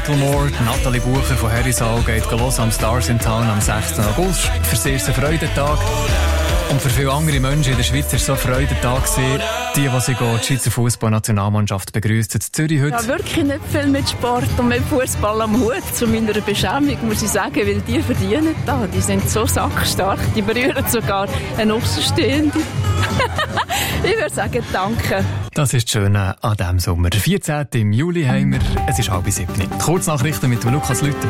Macklemore, Natalie Bucher von Herisau geht los am Stars in Town am 16. August. Für sie ist es ein Freudentag. Und für viele andere Menschen in der Schweiz war es so ein Freudentag. Die Schweizer Fußballnationalmannschaft begrüßt in Zürich heute. Ja, wirklich nicht viel mit Sport und mit Fußball am Hut. Zu meiner Beschämung muss ich sagen, weil die verdienen da. Die sind so sackstark, die berühren sogar eine Außenstehende. Ich würde sagen, danke. Das ist das Schöne an diesem Sommer. Der 14. im Juli haben wir, es ist 6:30. Kurznachrichten mit Lukas Lüthi.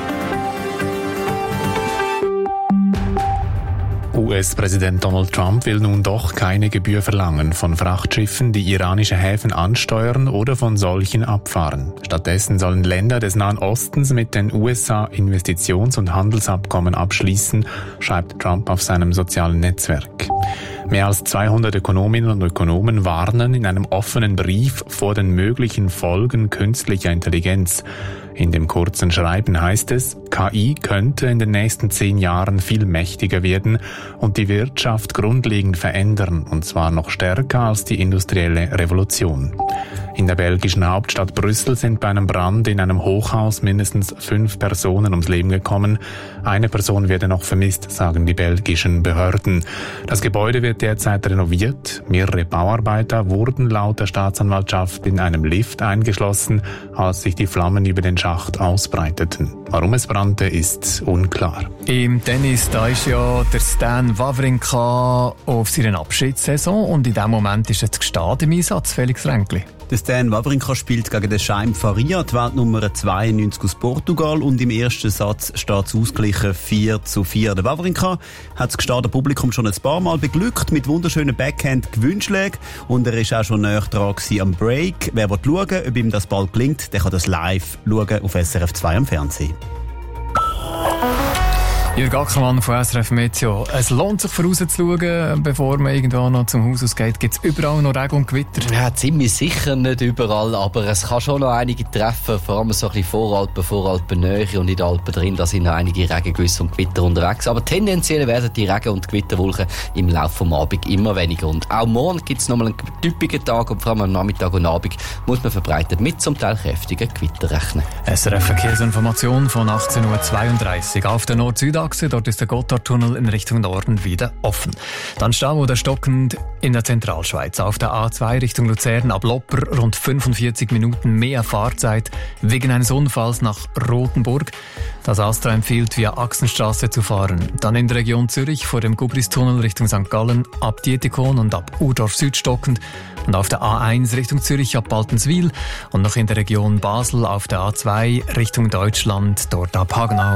US-Präsident Donald Trump will nun doch keine Gebühr verlangen von Frachtschiffen, die iranische Häfen ansteuern oder von solchen abfahren. Stattdessen sollen Länder des Nahen Ostens mit den USA Investitions- und Handelsabkommen abschließen, schreibt Trump auf seinem sozialen Netzwerk. Mehr als 200 Ökonominnen und Ökonomen warnen in einem offenen Brief vor den möglichen Folgen künstlicher Intelligenz. In dem kurzen Schreiben heißt es, KI könnte in den nächsten 10 Jahren viel mächtiger werden und die Wirtschaft grundlegend verändern, und zwar noch stärker als die industrielle Revolution. In der belgischen Hauptstadt Brüssel sind bei einem Brand in einem Hochhaus mindestens 5 Personen ums Leben gekommen. Eine Person werde noch vermisst, sagen die belgischen Behörden. Das Gebäude wird derzeit renoviert. Mehrere Bauarbeiter wurden laut der Staatsanwaltschaft in einem Lift eingeschlossen, als sich die Flammen über den Schacht ausbreiteten. Warum es brannte, ist unklar. Im Tennis, da ist ja der Stan Wawrinka auf seiner Abschiedssaison und in diesem Moment ist jetzt Gstade im Einsatz, Felix Ränkli. Der Stan Wawrinka spielt gegen den Chaim Faria, die Weltnummer 92 aus Portugal, und im ersten Satz steht es ausgeglichen 4:4. Der Wawrinka hat das Gstader Publikum schon ein paar Mal beglückt mit wunderschönen Backhand-Gewinnschlägen und er ist auch schon näher dran am Break. Wer will schauen, ob ihm das bald gelingt, der kann das live schauen auf SRF 2 am Fernsehen. Jürg Ackermann von SRF Meteo. Es lohnt sich vorauszuschauen, bevor man irgendwann noch zum Haus ausgeht. Gibt es überall noch Regen und Gewitter? Ja, ziemlich sicher nicht überall, aber es kann schon noch einige treffen, vor allem so ein bisschen Voralpennähe und in den Alpen drin, da sind noch einige Regengüsse und Gewitter unterwegs. Aber tendenziell werden die Regen- und Gewitterwolken im Laufe des Abends immer weniger. Und auch morgen gibt es nochmal einen typischen Tag und vor allem am Nachmittag und Abend muss man verbreitet mit zum Teil kräftigen Gewitter rechnen. SRF Verkehrsinformation von 18:32 Uhr. Auf der Nord-Süd-Achse, dort ist der Gotthardtunnel in Richtung Norden wieder offen. Dann Stau oder stockend in der Zentralschweiz. Auf der A2 Richtung Luzern ab Lopper rund 45 Minuten mehr Fahrzeit wegen eines Unfalls nach Rothenburg. Das Astra empfiehlt, via Axenstraße zu fahren. Dann in der Region Zürich vor dem Gubristunnel Richtung St. Gallen ab Dietikon und ab Urdorf Süd stockend. Und auf der A1 Richtung Zürich ab Baltenswil und noch in der Region Basel auf der A2 Richtung Deutschland, dort ab Hagenau.